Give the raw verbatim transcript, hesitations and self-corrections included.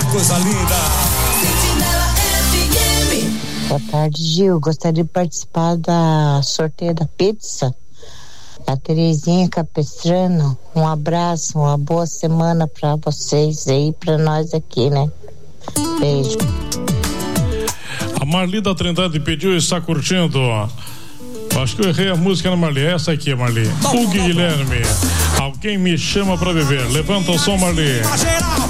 coisa linda. Boa tarde, Gil. Gostaria de participar da sorteio da pizza. A Terezinha Capistrano. Um abraço, uma boa semana pra vocês aí, pra nós aqui, né? Beijo. A Marli da Trindade pediu e está curtindo. Acho que eu errei a música na Marli. Essa aqui, Marli. O Guilherme. Alguém me chama pra beber. Levanta o som, Marli.